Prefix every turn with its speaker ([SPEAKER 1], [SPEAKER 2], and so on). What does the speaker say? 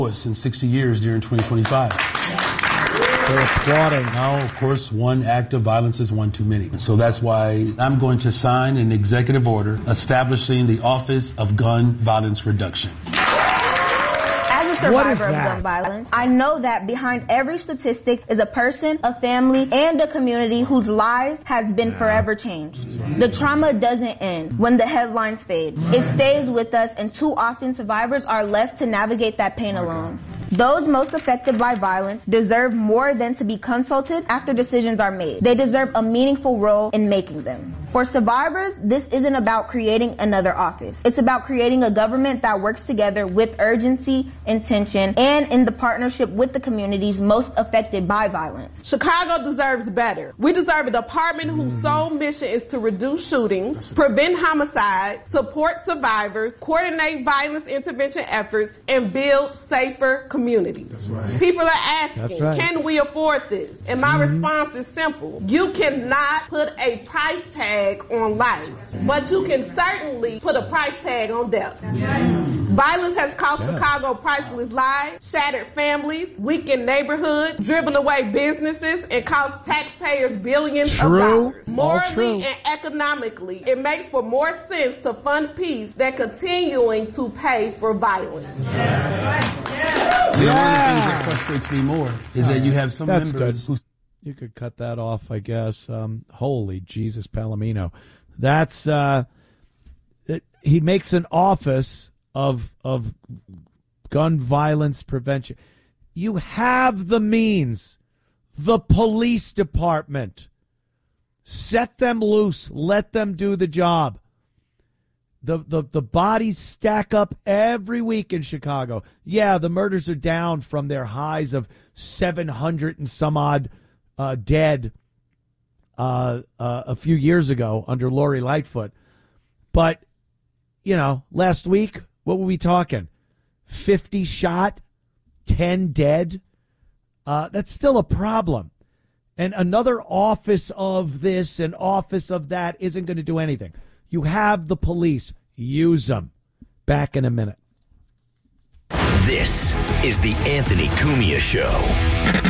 [SPEAKER 1] in 60 years during 2025.
[SPEAKER 2] They're applauding.
[SPEAKER 1] Now, of course, one act of violence is one too many. So that's why I'm going to sign an executive order establishing the Office of Gun Violence Reduction.
[SPEAKER 3] As a survivor of gun violence, I know that behind every statistic is a person, a family, and a community whose life has been forever changed. The trauma doesn't end when the headlines fade. It stays with us, and too often survivors are left to navigate that pain alone. Those most affected by violence deserve more than to be consulted after decisions are made. They deserve a meaningful role in making them. For survivors, this isn't about creating another office. It's about creating a government that works together with urgency, intention, and in the partnership with the communities most affected by violence.
[SPEAKER 4] Chicago deserves better. We deserve a department whose sole mission is to reduce shootings, prevent homicide, support survivors, coordinate violence intervention efforts, and build safer communities. Right. People are asking, can we afford this? And my response is simple. You cannot put a price tag on life, but you can certainly put a price tag on death. Violence has cost Chicago priceless lives, shattered families, weakened neighborhoods, driven away businesses, and cost taxpayers billions of dollars. Morally and economically, it makes for more sense to fund peace than continuing to pay for violence.
[SPEAKER 1] One of the things that frustrates me more is that you have some members who...
[SPEAKER 2] You could cut that off, I guess. Holy Jesus, Palomino. That's he makes an office of gun violence prevention. You have the means. The police department. Set them loose. Let them do the job. The bodies stack up every week in Chicago. Yeah, the murders are down from their highs of 700 and some odd dead a few years ago under Lori Lightfoot. But, you know, last week, what were we talking? 50 shot, 10 dead? That's still a problem. And another office of this and office of that isn't going to do anything. You have the police. Use them. Back in a minute.
[SPEAKER 5] This is the Anthony Cumia Show.